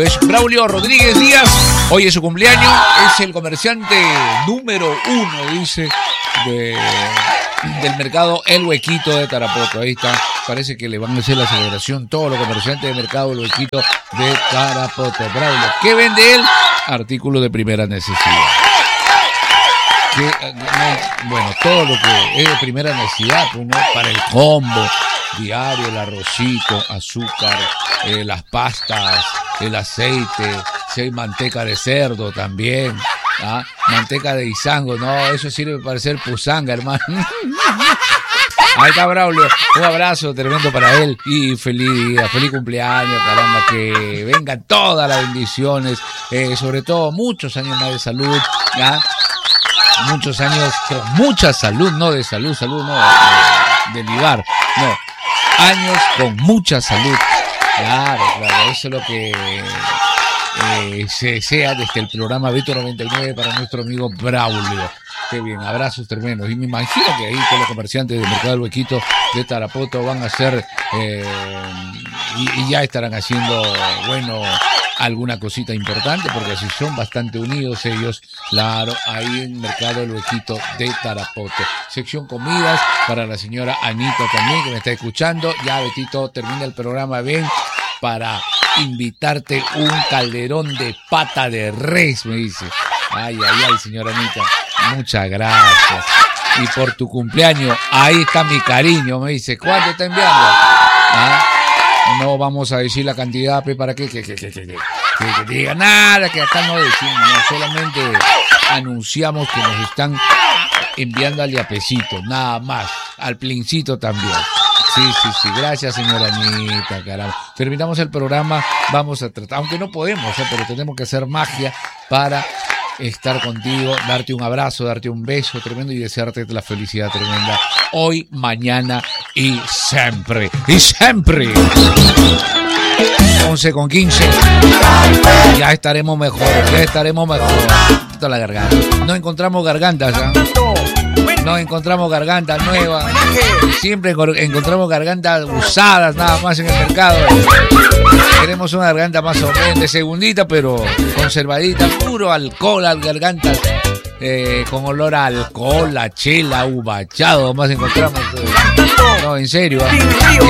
Es Braulio Rodríguez Díaz, hoy es su cumpleaños, es el comerciante número 1, dice, del mercado El Huequito de Tarapoto. Ahí está, parece que le van a hacer la celebración todos los comerciantes del mercado El Huequito de Tarapoto. Braulio, ¿qué vende él? Artículos de primera necesidad. Bueno, todo lo que es de primera necesidad, pues, ¿no? Para el combo diario, el arrocito, azúcar, las pastas, el aceite, si hay manteca de cerdo también, ¿ah? Manteca de izango, no, eso sirve para hacer pusanga, hermano. Ahí está Braulio, un abrazo tremendo para él y feliz cumpleaños, caramba, que vengan todas las bendiciones, sobre todo muchos años más de salud, ¿ah? Muchos años con mucha salud, no de salud no, de libar, no, años con mucha salud. Claro, eso es lo que se desea desde el programa Beto 99 para nuestro amigo Braulio. Qué bien, abrazos tremendos. Y me imagino que ahí todos los comerciantes del mercado del Huequito de Tarapoto van a hacer y ya estarán haciendo, bueno, alguna cosita importante, porque así son bastante unidos ellos, claro, ahí en el mercado del Huequito de Tarapoto. Sección comidas para la señora Anita también, que me está escuchando. Ya, Betito, termina el programa, ven, para invitarte un calderón de pata de res, me dice. Ay, señora Anita, muchas gracias. Y por tu cumpleaños, ahí está mi cariño, me dice. ¿Cuánto está enviando? ¿Ah? No vamos a decir la cantidad, ¿para qué? Que diga nada, que acá no decimos, no, solamente anunciamos que nos están enviando al yapecito, nada más, al plincito también. Sí, gracias señora Anita, caramba. Terminamos el programa, vamos a tratar, aunque no podemos, pero tenemos que hacer magia para estar contigo, darte un abrazo, darte un beso tremendo y desearte la felicidad tremenda hoy, mañana y siempre. 11:15. Ya estaremos mejor. La garganta. No encontramos gargantas, ¿eh? No encontramos gargantas nuevas. Siempre encontramos gargantas usadas nada más en el mercado. Queremos una garganta más o menos de segundita, pero conservadita, puro alcohol, al gargantas con olor a alcohol, a chela, ubachado, más encontramos. No, en serio,